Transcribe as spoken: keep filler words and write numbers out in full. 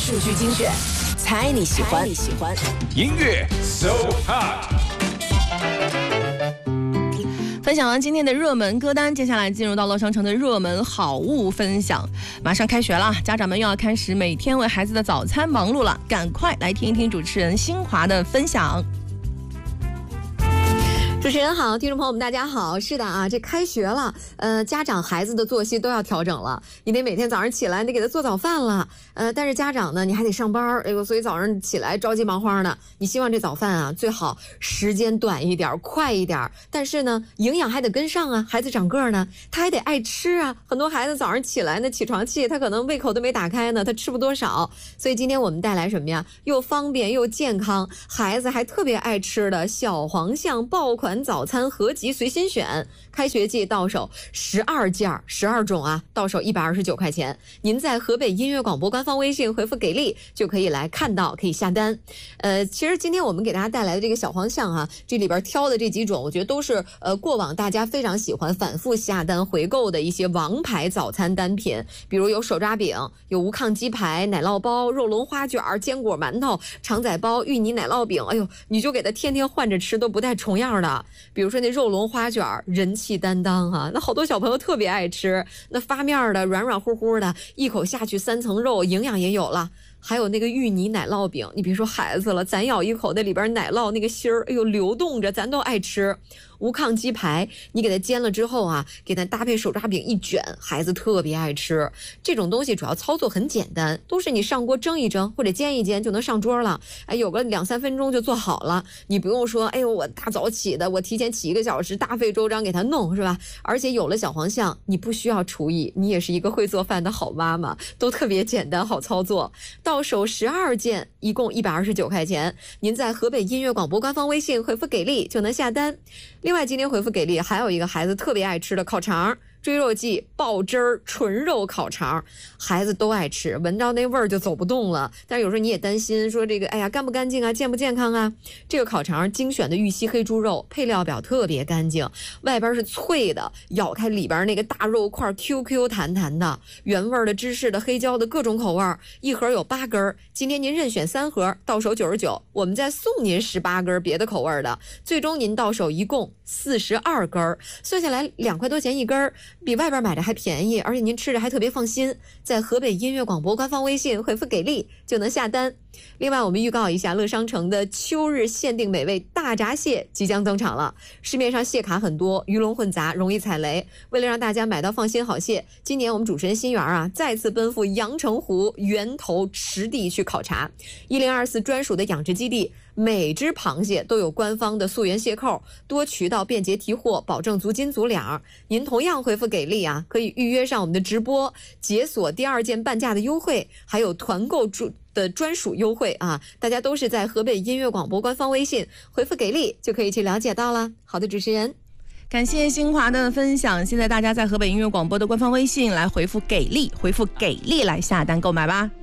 数据精选，猜你喜欢。你喜欢音乐 So Hot。 分享完今天的热门歌单，接下来进入到乐商城的热门好物分享。马上开学了，家长们又要开始每天为孩子的早餐忙碌了，赶快来听一听主持人新华的分享。 主持人好，听众朋友们大家好。是的啊，这开学了，呃，家长孩子的作息都要调整了。你得每天早上起来，你得给他做早饭了。呃，但是家长呢，你还得上班，哎呦，所以早上起来着急忙慌的。你希望这早饭啊，最好时间短一点，快一点，但是呢，营养还得跟上啊。孩子长个呢，他还得爱吃啊。很多孩子早上起来呢，起床气，他可能胃口都没打开呢，他吃不多少。所以今天我们带来什么呀？又方便又健康，孩子还特别爱吃的小黄象爆款早餐合集随心选，开学季到手十二件，十二种啊，到手一百二十九块钱。您在河北音乐广播官方微信回复给力，就可以来看到，可以下单。呃，其实今天我们给大家带来的这个小黄象啊，这里边挑的这几种，我觉得都是呃过往大家非常喜欢反复下单回购的一些王牌早餐单品，比如有手抓饼，有无抗鸡排、奶酪包、肉龙花卷、坚果馒头、肠仔包、芋泥奶酪饼，哎呦，你就给它天天换着吃，都不带重样的。比如说那肉龙花卷，人气担当啊，那好多小朋友特别爱吃，那发面的软软乎乎的，一口下去三层肉，营养也有了。还有那个芋泥奶酪饼，你别说孩子了，咱咬一口那里边奶酪那个芯儿，哎呦流动着，咱都爱吃。无抗鸡排，你给它煎了之后啊，给它搭配手抓饼一卷，孩子特别爱吃。这种东西主要操作很简单，都是你上锅蒸一蒸或者煎一煎就能上桌了。哎，有个两三分钟就做好了，你不用说，哎呦我大早起的，我提前起一个小时，大费周章给它弄，是吧？而且有了小黄象，你不需要厨艺，你也是一个会做饭的好妈妈，都特别简单好操作。到手十二件，一共一百二十九块钱。您在河北音乐广播官方微信回复给力就能下单。另外今天回复给力还有一个孩子特别爱吃的烤肠，追肉季爆汁儿纯肉烤肠，孩子都爱吃，闻到那味儿就走不动了。但是有时候你也担心说这个，哎呀干不干净啊，健不健康啊？这个烤肠精选的玉溪黑猪肉，配料表特别干净，外边是脆的，咬开里边那个大肉块 Q Q 弹弹的，原味的、芝士的、黑椒的各种口味，一盒有八根。今天您任选三盒，到手九十九，我们再送您十八根别的口味的，最终您到手一共四十二根，算下来两块多钱一根，比外边买的还便宜，而且您吃着还特别放心。在河北音乐广播官方微信回复给力就能下单。另外我们预告一下，乐商城的秋日限定美味大闸蟹即将登场了。市面上蟹卡很多，鱼龙混杂，容易踩雷。为了让大家买到放心好蟹，今年我们主持人心源啊再次奔赴阳澄湖源头池地去考察。一零二四专属的养殖基地，每只螃蟹都有官方的溯源蟹扣，多渠道便捷提货，保证足斤足两。您同样回复给力啊，可以预约上我们的直播，解锁第二件半价的优惠，还有团购主的专属优惠啊！大家都是在河北音乐广播官方微信回复给力就可以去了解到了。好的，主持人。 感谢新华的分享。现在大家在河北音乐广播的官方微信来回复给力，回复给力来下单购买吧。